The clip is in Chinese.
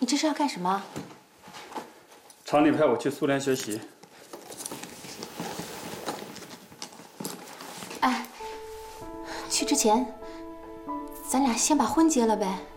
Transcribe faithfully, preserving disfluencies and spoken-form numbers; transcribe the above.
你这是要干什么？ 厂里派我去苏联学习。 哎，去之前，咱俩先把婚结了呗。